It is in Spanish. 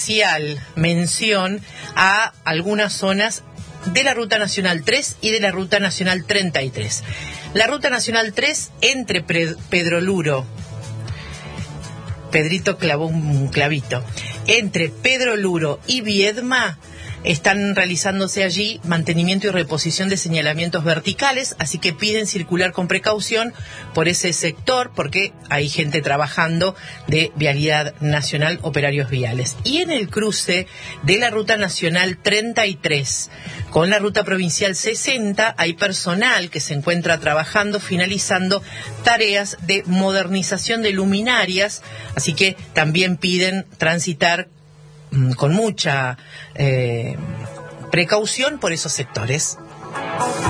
mención a algunas zonas de la Ruta Nacional 3 y de la Ruta Nacional 33. La Ruta Nacional 3 entre Pedro Luro, Pedrito clavó un clavito, entre Pedro Luro y Viedma, están realizándose allí mantenimiento y reposición de señalamientos verticales, así que piden circular con precaución por ese sector porque hay gente trabajando de Vialidad Nacional, operarios viales. Y en el cruce de la Ruta Nacional 33 con la Ruta Provincial 60 hay personal que se encuentra trabajando, finalizando tareas de modernización de luminarias, así que también piden transitar con mucha precaución por esos sectores.